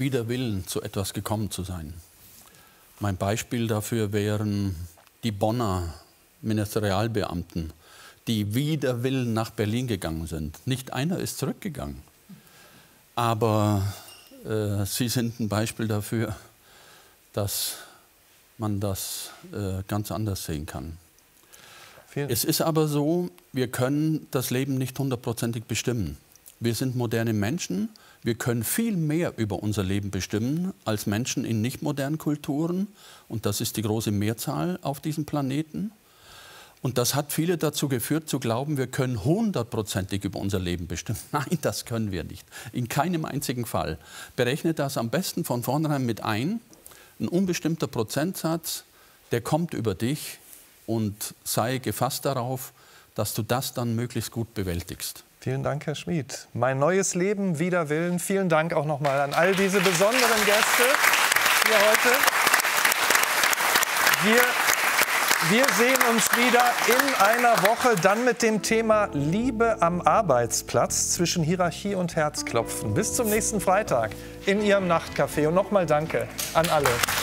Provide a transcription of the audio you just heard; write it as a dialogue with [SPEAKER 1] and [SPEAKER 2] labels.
[SPEAKER 1] wider Willen zu etwas gekommen zu sein. Mein Beispiel dafür wären die Bonner Ministerialbeamten, die wider Willen nach Berlin gegangen sind. Nicht einer ist zurückgegangen. Aber sie sind ein Beispiel dafür, dass man das ganz anders sehen kann. Es ist aber so, wir können das Leben nicht hundertprozentig bestimmen. Wir sind moderne Menschen, wir können viel mehr über unser Leben bestimmen als Menschen in nicht modernen Kulturen. Und das ist die große Mehrzahl auf diesem Planeten. Und das hat viele dazu geführt, zu glauben, wir können hundertprozentig über unser Leben bestimmen. Nein, das können wir nicht. In keinem einzigen Fall. Berechne das am besten von vornherein mit ein. Ein unbestimmter Prozentsatz, der kommt über dich und sei gefasst darauf, dass du das dann möglichst gut bewältigst.
[SPEAKER 2] Vielen Dank, Herr Schmid. Mein neues Leben wider Willen. Vielen Dank auch nochmal an all diese besonderen Gäste hier heute. Wir sehen uns wieder in einer Woche, dann mit dem Thema Liebe am Arbeitsplatz zwischen Hierarchie und Herzklopfen. Bis zum nächsten Freitag in Ihrem Nachtcafé. Und nochmal danke an alle.